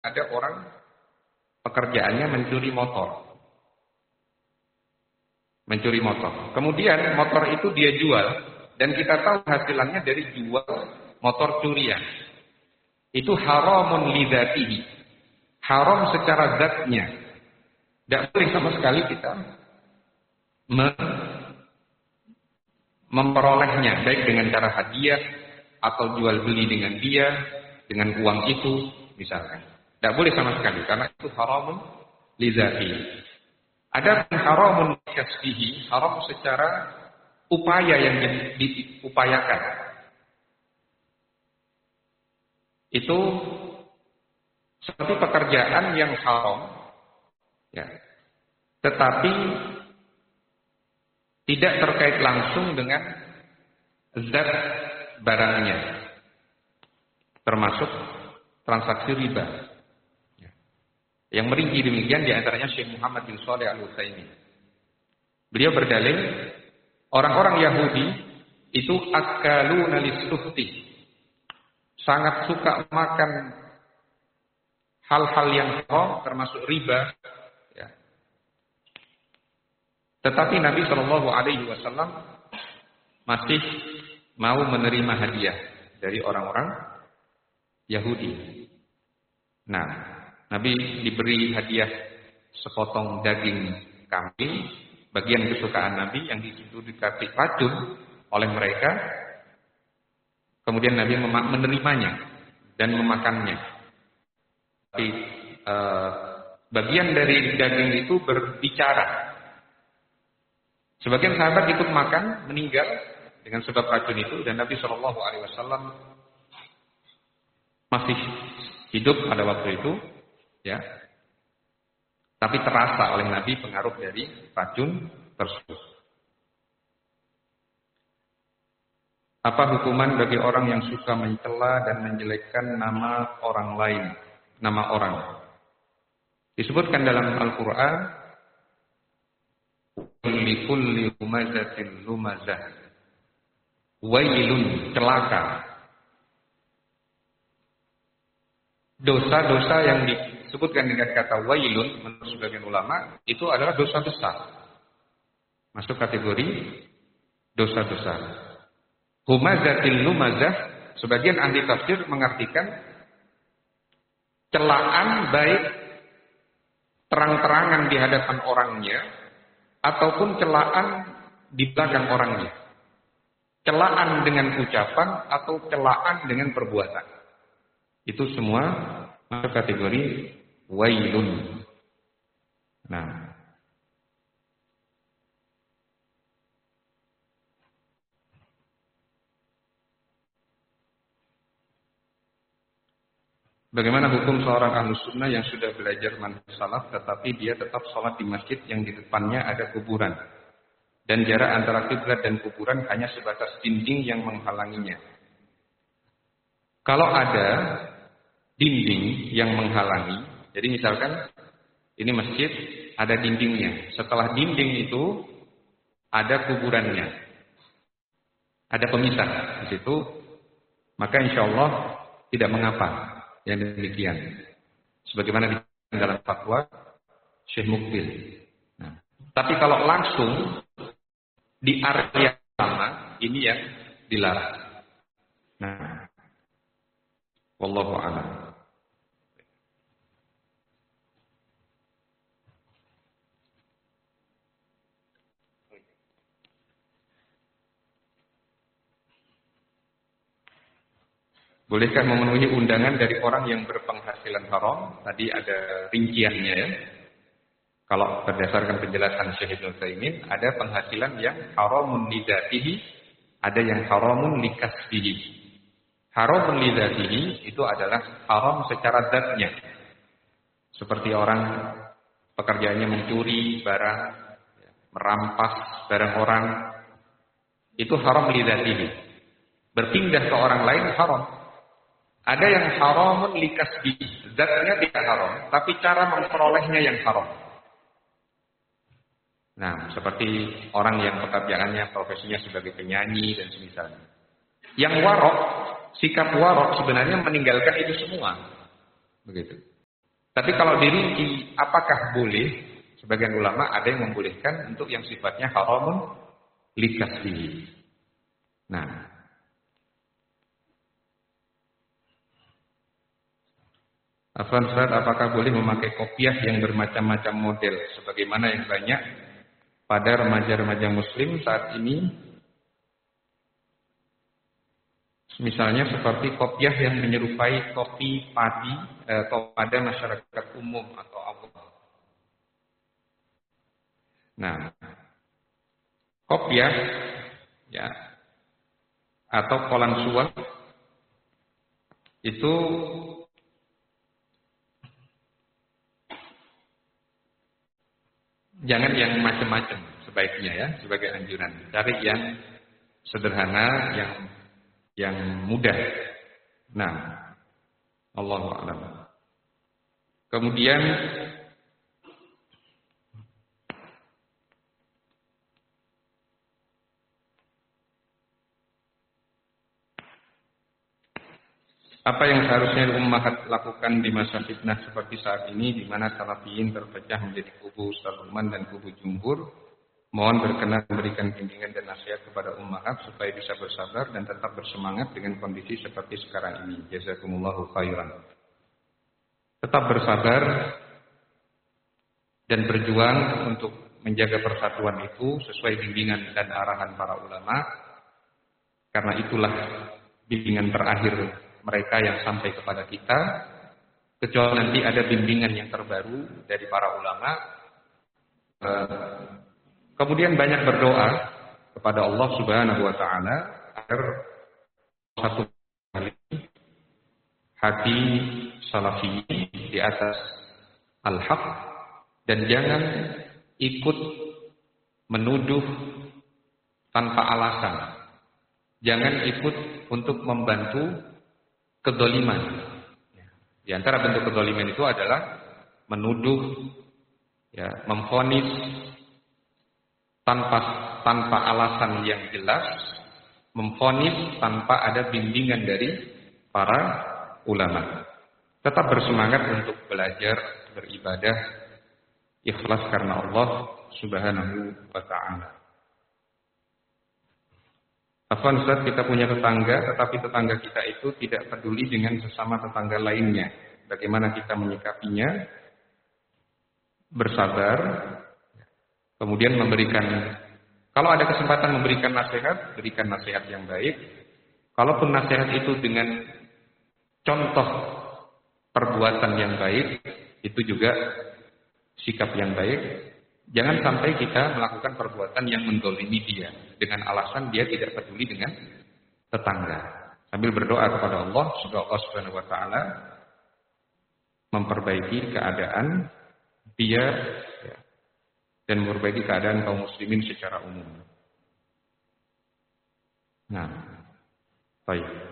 ada orang pekerjaannya mencuri motor. Mencuri motor. Kemudian motor itu dia jual dan kita tahu hasilannya dari jual motor curian. Itu haramun lidzatihi. Haram secara zatnya. Tidak boleh sama sekali kita memperolehnya baik dengan cara hadiah atau jual beli dengan dia dengan uang itu misalkan. Tidak boleh sama sekali karena itu haramun lidzatihi. Ada haramun kasbihi, haram secara upaya yang diupayakan. Itu seperti pekerjaan yang haram, ya, tetapi tidak terkait langsung dengan zat barangnya, termasuk transaksi riba. Yang merinci demikian diantaranya Syekh Muhammad bin Shalih Al-Utsaimin. Beliau berdalil orang-orang Yahudi itu akaluna lis-suhti, sangat suka makan hal-hal yang haram termasuk riba. Ya. Tetapi Nabi Shallallahu Alaihi Wasallam masih mau menerima hadiah dari orang-orang Yahudi. Nah, Nabi diberi hadiah sepotong daging kambing, bagian kesukaan Nabi yang disitu dikasih racun oleh mereka. Kemudian Nabi menerimanya dan memakannya. Tapi bagian dari daging itu berbicara. Sebagian sahabat ikut makan, meninggal dengan sebab racun itu, dan Nabi Shallallahu Alaihi Wasallam masih hidup pada waktu itu. Ya, tapi terasa oleh Nabi pengaruh dari racun tersebut. Apa hukuman bagi orang yang suka mencela dan menjelekkan nama orang lain, nama orang? Disebutkan dalam Al-Quran, likulli humazatin lumazah, wailun, celaka. Dosa-dosa yang disebutkan dengan kata wailun menurut sebagian ulama itu adalah dosa besar. Masuk kategori dosa besar. Humazatil lumazah, sebagian ahli tafsir mengartikan celaan baik terang-terangan di hadapan orangnya ataupun celaan di belakang orangnya. Celaan dengan ucapan atau celaan dengan perbuatan. Itu semua masuk kategori wailun. Nah, bagaimana hukum seorang ahlus sunnah yang sudah belajar manhaj salaf tetapi dia tetap sholat di masjid yang di depannya ada kuburan dan jarak antara kiblat dan kuburan hanya sebatas dinding yang menghalanginya? Kalau ada dinding yang menghalangi, jadi misalkan ini masjid ada dindingnya, setelah dinding itu ada kuburannya, ada pemisah di situ, maka insya Allah tidak mengapa yang demikian. Sebagaimana di dalam fatwa Syekh Mukbil. Nah, tapi kalau langsung di area yang sama, ini yang dilarang. Nah, wallahu a'lam. Bolehkah memenuhi undangan dari orang yang berpenghasilan haram? Tadi ada rinciannya ya. Kalau berdasarkan penjelasan Syekh Ibnu Utsaimin, ada penghasilan yang haramun lidzatihi, ada yang haramun likasbihi. Haramun lidzatihi itu adalah haram secara zatnya. Seperti orang pekerjaannya mencuri barang, merampas barang orang, itu haram lidzatihi. Berpindah ke orang lain haram. Ada yang haramun likasbihi, zatnya tidak haram, tapi cara memperolehnya yang haram. Nah, seperti orang yang pekerjaannya, profesinya sebagai penyanyi dan semisalnya. Yang warok, sikap warok sebenarnya meninggalkan itu semua. Begitu. Tapi kalau dirinci, apakah boleh? Sebagian ulama ada yang membolehkan untuk yang sifatnya haramun likasbi. Nah, Afwan Ustaz, apakah boleh memakai kopiah yang bermacam-macam model sebagaimana yang banyak pada remaja-remaja muslim saat ini? Misalnya seperti kopiah yang menyerupai topi padi pada masyarakat umum atau awam. Nah, kopiah ya atau kolan suap itu jangan yang macam-macam sebaiknya ya, sebagai anjuran. Cari yang sederhana, yang mudah. Nah, Allahu a'lam. Kemudian apa yang seharusnya ummahat lakukan di masa fitnah seperti saat ini, di mana salafiyin terpecah menjadi kubu Salman dan kubu Jumhur? Mohon berkenan memberikan bimbingan dan nasihat kepada ummahat supaya bisa bersabar dan tetap bersemangat dengan kondisi seperti sekarang ini. Jazakumullahu khairan. Tetap bersabar dan berjuang untuk menjaga persatuan itu sesuai bimbingan dan arahan para ulama. Karena itulah bimbingan terakhir mereka yang sampai kepada kita, kecuali nanti ada bimbingan yang terbaru dari para ulama. Kemudian banyak berdoa kepada Allah Subhanahu wa taala agar satu kali hati salafi di atas al-haq dan jangan ikut menuduh tanpa alasan. Jangan ikut untuk membantu kedoliman. Di antara bentuk kedoliman itu adalah menuduh, ya, memvonis tanpa alasan yang jelas, memvonis tanpa ada bimbingan dari para ulama. Tetap bersemangat untuk belajar, beribadah, ikhlas karena Allah Subhanahu wa ta'ala. Afwan Ustaz, kita punya tetangga, tetapi tetangga kita itu tidak peduli dengan sesama tetangga lainnya. Bagaimana kita menyikapinya? Bersabar, kemudian memberikan, kalau ada kesempatan memberikan nasihat, berikan nasihat yang baik. Kalaupun nasihat itu dengan contoh perbuatan yang baik, itu juga sikap yang baik. Jangan sampai kita melakukan perbuatan yang mendolimi dia dengan alasan dia tidak peduli dengan tetangga. Sambil berdoa kepada Allah, semoga Allah Subhanahu wa taala memperbaiki keadaan dia dan memperbaiki keadaan kaum muslimin secara umum. Nah, baik.